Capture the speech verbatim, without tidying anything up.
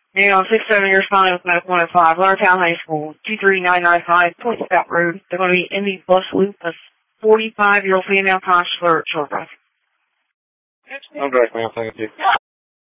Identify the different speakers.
Speaker 1: You know, six seven years fine with Medical one oh five, Leonardtown High School, two three nine nine five, Point Scout Road. They're going to be in the bus loop. A forty-five-year-old female consular at Short Breath.
Speaker 2: I'm direct, ma'am. Thank you.